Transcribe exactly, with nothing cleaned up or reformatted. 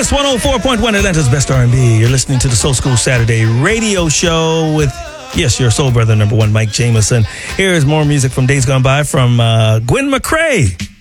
Kiss one oh four point one, Atlanta's best R and B. You're listening to the Soul School Saturday radio show with, yes, your soul brother number one, Mike Jameson. Here is more music from days gone by from uh, Gwen McCrae.